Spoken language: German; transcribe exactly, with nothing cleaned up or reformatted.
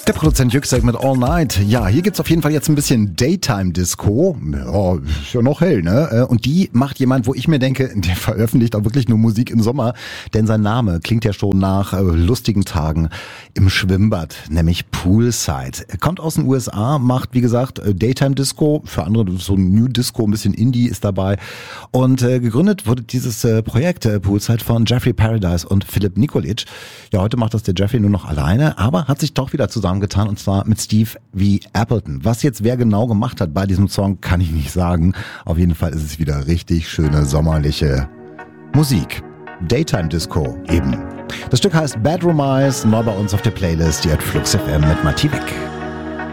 Der Produzent Yüksek mit All Night. Ja, hier gibt's auf jeden Fall jetzt ein bisschen Daytime-Disco. Ja, ist ja noch hell, ne? Und die macht jemand, wo ich mir denke, der veröffentlicht auch wirklich nur Musik im Sommer. Denn sein Name klingt ja schon nach äh, lustigen Tagen im Schwimmbad, nämlich Poolside. Er kommt aus den U S A, macht, wie gesagt, Daytime-Disco. Für andere so ein New Disco, ein bisschen Indie ist dabei. Und äh, gegründet wurde dieses äh, Projekt äh, Poolside von Jeffrey Paradise und Philipp Nikolic. Ja, heute macht das der Jeffrey nur noch alleine, aber hat sich doch wieder zusammen getan, und zwar mit Steve V. Appleton. Was jetzt wer genau gemacht hat bei diesem Song, kann ich nicht sagen. Auf jeden Fall ist es wieder richtig schöne sommerliche Musik. Daytime Disco eben. Das Stück heißt Bedroom Eyes, neu bei uns auf der Playlist, die hat Flux F M mit Matti Weg.